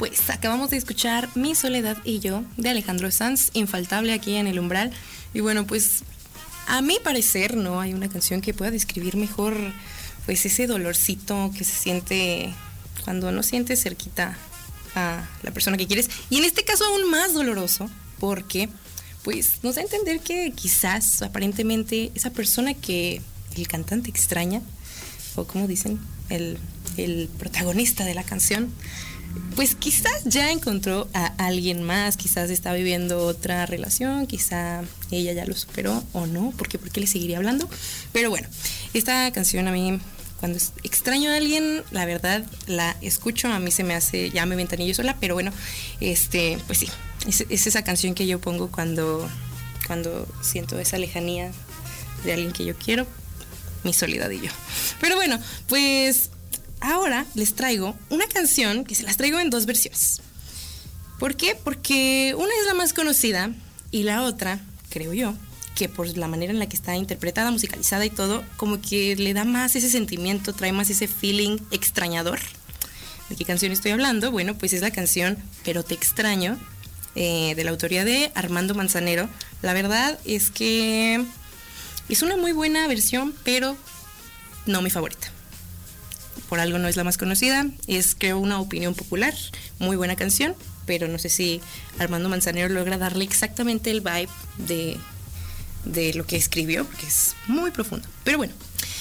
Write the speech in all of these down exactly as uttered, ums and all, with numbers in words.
pues acabamos de escuchar Mi Soledad y Yo de Alejandro Sanz, infaltable aquí en El Umbral. Y bueno, pues a mi parecer no hay una canción que pueda describir mejor pues ese dolorcito que se siente cuando no sientes cerquita a la persona que quieres. Y en este caso aún más doloroso porque pues nos da a entender que quizás aparentemente esa persona que el cantante extraña, o como dicen, el, el protagonista de la canción, pues quizás ya encontró a alguien más, quizás está viviendo otra relación, quizá ella ya lo superó o no, porque ¿por qué le seguiría hablando? Pero bueno, esta canción a mí, cuando extraño a alguien, la verdad la escucho, a mí se me hace, ya me ventanillo sola, pero bueno, este, pues sí, es, es esa canción que yo pongo cuando, cuando siento esa lejanía de alguien que yo quiero, Mi Soledad y Yo. Pero bueno, pues ahora les traigo una canción que se las traigo en dos versiones. ¿Por qué? Porque una es la más conocida y la otra, creo yo, que por la manera en la que está interpretada, musicalizada y todo, como que le da más ese sentimiento, trae más ese feeling extrañador. ¿De qué canción estoy hablando? Bueno, pues es la canción Pero Te Extraño, eh, de la autoría de Armando Manzanero. La verdad es que es una muy buena versión, pero no mi favorita. Por algo no es la más conocida, es creo una opinión popular, muy buena canción, pero no sé si Armando Manzanero logra darle exactamente el vibe de, de lo que escribió, porque es muy profundo. Pero bueno,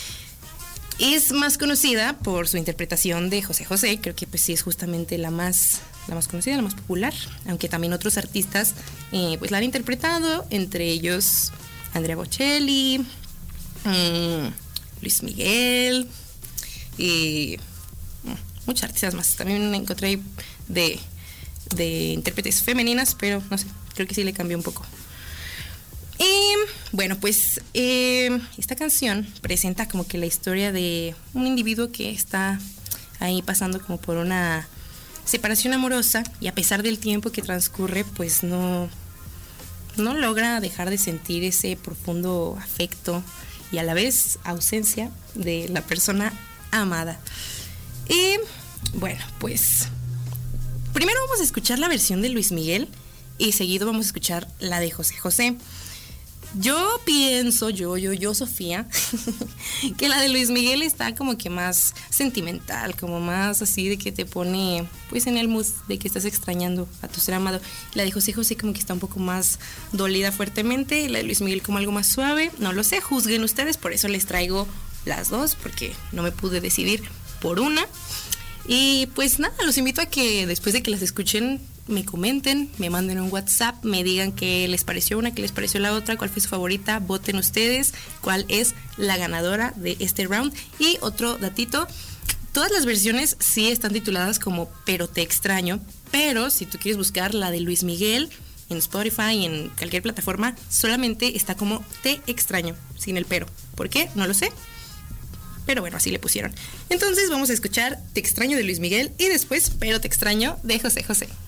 es más conocida por su interpretación de José José, creo que pues sí es justamente la más, la más conocida, la más popular, aunque también otros artistas eh, pues la han interpretado, entre ellos Andrea Bocelli, mmm, Luis Miguel y muchas artistas más. También encontré de, de intérpretes femeninas, pero no sé, creo que sí le cambió un poco. Y bueno, pues eh, esta canción presenta como que la historia de un individuo que está ahí pasando como por una separación amorosa y a pesar del tiempo que transcurre, pues no, no logra dejar de sentir ese profundo afecto y a la vez ausencia de la persona amada. Y bueno, pues primero vamos a escuchar la versión de Luis Miguel y seguido vamos a escuchar la de José José. Yo pienso, yo, yo, yo, Sofía, que la de Luis Miguel está como que más sentimental, como más así de que te pone pues en el mood de que estás extrañando a tu ser amado. La de José José como que está un poco más dolida fuertemente, y la de Luis Miguel como algo más suave, no lo sé, juzguen ustedes, por eso les traigo las dos, porque no me pude decidir por una. Y pues nada, los invito a que después de que las escuchen me comenten, me manden un WhatsApp, me digan qué les pareció una, qué les pareció la otra, cuál fue su favorita, voten ustedes cuál es la ganadora de este round. Y otro datito, todas las versiones sí están tituladas como Pero Te Extraño, pero si tú quieres buscar la de Luis Miguel en Spotify, en cualquier plataforma, solamente está como Te Extraño, sin el pero. ¿Por qué? No lo sé, pero bueno, así le pusieron. Entonces vamos a escuchar Te Extraño de Luis Miguel y después Pero Te Extraño de José José.